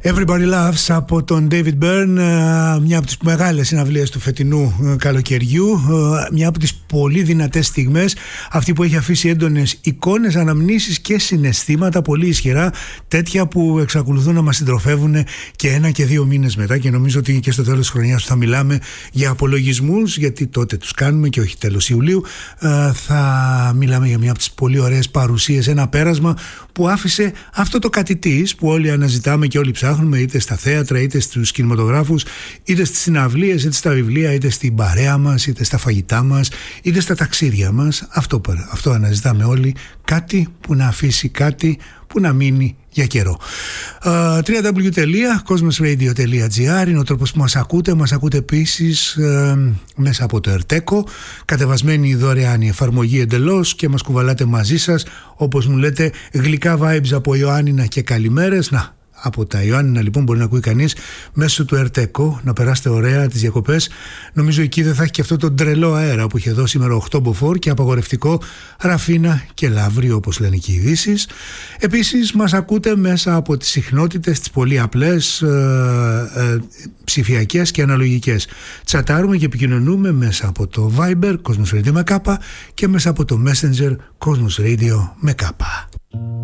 Everybody Loves από τον David Byrne, μια από τις μεγάλες συναυλίες του φετινού καλοκαιριού, μια από τις πολύ δυνατές στιγμές, αυτή που έχει αφήσει έντονες εικόνες, αναμνήσεις και συναισθήματα πολύ ισχυρά, τέτοια που εξακολουθούν να μας συντροφεύουν και 1 και 2 μήνες μετά, και νομίζω ότι και στο τέλος της χρονιάς θα μιλάμε για απολογισμούς, γιατί τότε τους κάνουμε και όχι τέλος Ιουλίου. Θα μιλάμε για μια από τις πολύ ωραίες παρουσίες, ένα πέρασμα που άφησε αυτό το κάτι της που όλοι αναζητάμε και όλοι ψάχνουμε, είτε στα θέατρα, είτε στους κινηματογράφους, είτε στις συναυλίες, είτε στα βιβλία, είτε στην παρέα μας, ите στα φαγητά μας, είτε στα ταξίδια μας. Αυτό αναζητάμε όλοι, κάτι που να αφήσει, κάτι που να μείνει για καιρό. www.cosmosradio.gr είναι ο τρόπος που μας ακούτε. Μας ακούτε επίσης μέσα από το Erteco, κατεβασμένη δωρεάν η εφαρμογή εντελώς, και μας κουβαλάτε μαζί σας, όπως μου λέτε, γλυκά vibes από Ιωάννινα και καλημέρες. Από τα Ιωάννινα λοιπόν μπορεί να ακούει κανείς μέσω του Erteco, να περάσετε ωραία τις διακοπές. Νομίζω εκεί δεν θα έχει και αυτό το τρελό αέρα που είχε εδώ σήμερα 8 μποφόρ και απαγορευτικό ραφίνα και λαύρι, όπως λένε και οι ειδήσεις. Επίσης μας ακούτε μέσα από τις συχνότητες, τις πολύ απλές ψηφιακές και αναλογικές. Τσατάρουμε και επικοινωνούμε μέσα από το Viber Cosmos Radio με κάπα και μέσα από το Messenger Cosmos Radio με κάπα.